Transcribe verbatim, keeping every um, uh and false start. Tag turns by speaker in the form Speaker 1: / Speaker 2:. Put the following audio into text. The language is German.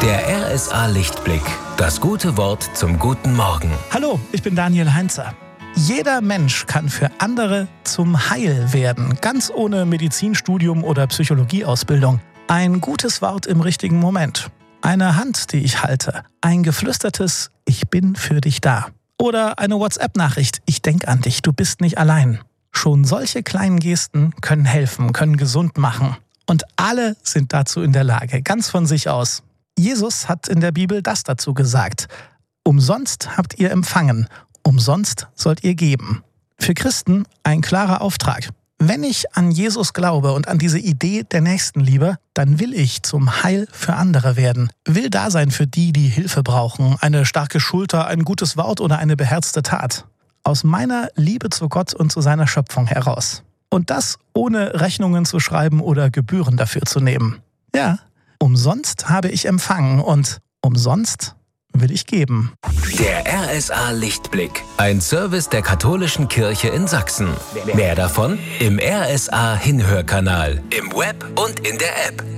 Speaker 1: Der R S A Lichtblick. Das gute Wort zum guten Morgen.
Speaker 2: Hallo, ich bin Daniel Heinzer. Jeder Mensch kann für andere zum Heil werden, ganz ohne Medizinstudium oder Psychologieausbildung. Ein gutes Wort im richtigen Moment. Eine Hand, die ich halte. Ein geflüstertes Ich bin für dich da. Oder eine WhatsApp-Nachricht. Ich denk an dich, du bist nicht allein. Schon solche kleinen Gesten können helfen, können gesund machen. Und alle sind dazu in der Lage, ganz von sich aus. Jesus hat in der Bibel das dazu gesagt. Umsonst habt ihr empfangen, umsonst sollt ihr geben. Für Christen ein klarer Auftrag. Wenn ich an Jesus glaube und an diese Idee der Nächstenliebe, dann will ich zum Heil für andere werden. Will da sein für die, die Hilfe brauchen, eine starke Schulter, ein gutes Wort oder eine beherzte Tat. Aus meiner Liebe zu Gott und zu seiner Schöpfung heraus. Und das ohne Rechnungen zu schreiben oder Gebühren dafür zu nehmen. Ja, umsonst habe ich empfangen und umsonst will ich geben.
Speaker 1: Der R S A Lichtblick. Ein Service der Katholischen Kirche in Sachsen. Mehr davon im R S A Hinhörkanal, im Web und in der App.